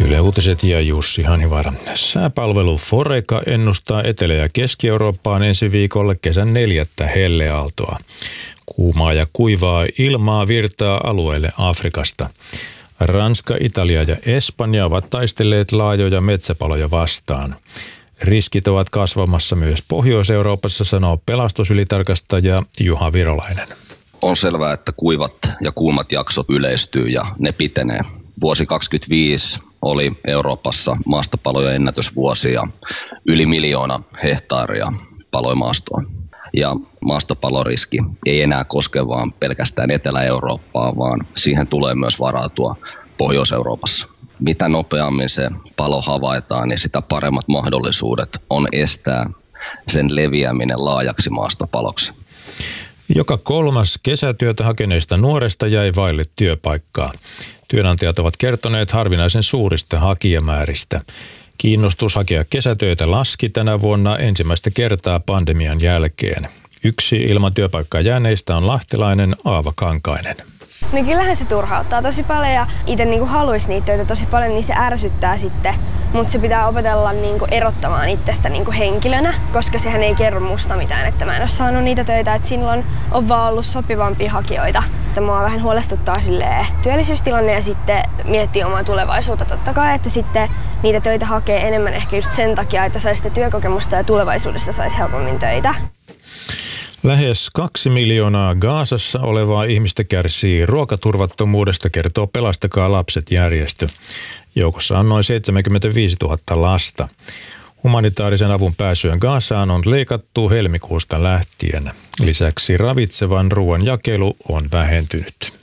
Yle Uutiset ja Jussi Hanhivaara. Sääpalvelu Foreca ennustaa Etelä- ja Keski-Eurooppaan ensi viikolle kesän 4. helleaaltoa. Kuumaa ja kuivaa ilmaa virtaa alueelle Afrikasta. Ranska, Italia ja Espanja ovat taistelleet laajoja metsäpaloja vastaan. Riskit ovat kasvamassa myös Pohjois-Euroopassa, sanoo pelastusylitarkastaja Juha Virolainen. On selvää, että kuivat ja kuumat jaksot yleistyy ja ne pitenee. Vuosi 2025 oli Euroopassa maastopalojen ennätysvuosi ja yli 1 miljoona hehtaaria paloi maastoa. Ja maastopaloriski ei enää koske vaan pelkästään Etelä-Eurooppaa, vaan siihen tulee myös varautua Pohjois-Euroopassa. Mitä nopeammin se palo havaitaan, niin sitä paremmat mahdollisuudet on estää sen leviäminen laajaksi maastopaloksi. Joka 3. kesätyötä hakeneista nuoresta jäi vaille työpaikkaa. Työnantajat ovat kertoneet harvinaisen suurista hakijamääristä. Kiinnostus hakea kesätöitä laski tänä vuonna ensimmäistä kertaa pandemian jälkeen. Yksi ilman työpaikkaa jääneistä on lahtelainen Aava Kankainen. No kyllähän se turhauttaa tosi paljon ja itse haluaisi niitä töitä tosi paljon, niin se ärsyttää sitten. Mutta se pitää opetella erottamaan itsestä henkilönä, koska sehän ei kerro musta mitään, että mä en ole saanut niitä töitä, että silloin on vaan ollut sopivampia hakijoita. Mua vähän huolestuttaa työllisyystilanne ja sitten miettii omaa tulevaisuutta totta kai, että sitten niitä töitä hakee enemmän ehkä just sen takia, että saisi sitä työkokemusta ja tulevaisuudessa saisi helpommin töitä. Lähes 2 miljoonaa Gazassa olevaa ihmistä kärsii ruokaturvattomuudesta, kertoo Pelastakaa lapset -järjestö. Joukossa on noin 75 000 lasta. Humanitaarisen avun pääsyä Gazaan on leikattu helmikuusta lähtien. Lisäksi ravitsevan ruoan jakelu on vähentynyt.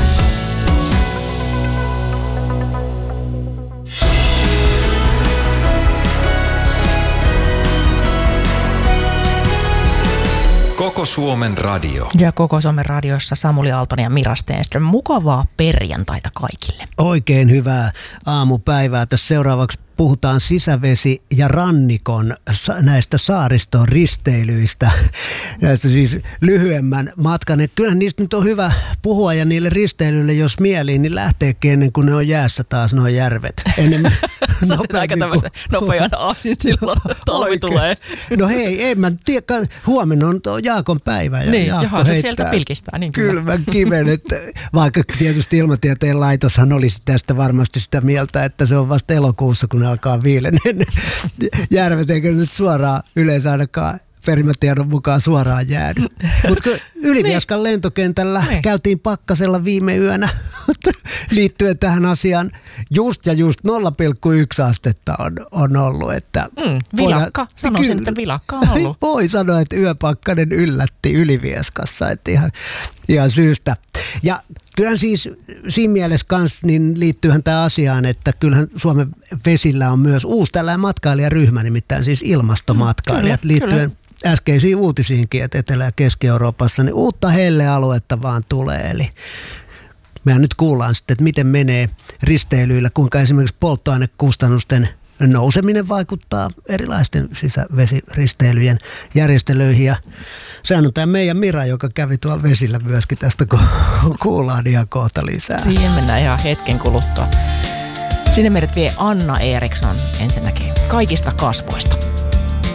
Koko Suomen radio. Ja Koko Suomen radiossa Samuli Aaltonen ja Mira Stenström. Mukavaa perjantaita kaikille. Oikein hyvää aamupäivää. Tässä seuraavaksi puhutaan sisävesi- ja rannikon näistä saariston risteilyistä, näistä siis lyhyemmän matkan. Kyllähän niistä nyt on hyvä puhua ja niille risteilyille, jos mieliin, niin lähteekin ennen kuin ne on jäässä taas nuo järvet. Ennen aika tämmöisen nopean aasin silloin talvi tulee. No hei, en mä tiedä, huomenna on Jaakon päivä. Ja niin, Jaakko se sieltä pilkistää. Niin kylmän kiven, että vaikka tietysti Ilmatieteen laitoshan olisi tästä varmasti sitä mieltä, että se on vasta elokuussa, kun alkaa viileinen järvet, eikä nyt suoraan yleensä ainakaan perimätiedon mukaan suoraan jäädy. Mutta Ylivieskan lentokentällä käytiin pakkasella viime yönä liittyen tähän asiaan. Just 0,1 astetta on ollut. Että vilakka, sanoisin, että vilakka on ollut. Voi sanoa, että yöpakkanen yllätti Ylivieskassa, että ihan syystä. Ja kyllähän siis siinä mielessä kans, niin liittyyhän tämä asiaan, että kyllähän Suomen vesillä on myös uusi tällainen matkailijaryhmä, nimittäin siis ilmastomatkailijat liittyen äskeisiin uutisiinkin, että Etelä- ja Keski-Euroopassa niin uutta hellealuetta vaan tulee. Eli mehän nyt kuullaan sitten, että miten menee risteilyillä, kuinka esimerkiksi polttoainekustannusten nouseminen vaikuttaa erilaisten sisävesiristeilyjen järjestelyihin. Ja sehän on tämä meidän Mira, joka kävi tuolla vesillä myöskin, tästä kuullaan ihan kohta lisää. Siihen mennään ihan hetken kuluttua. Sinne meidät vie Anna Eriksson ensinnäkin kaikista kasvoista.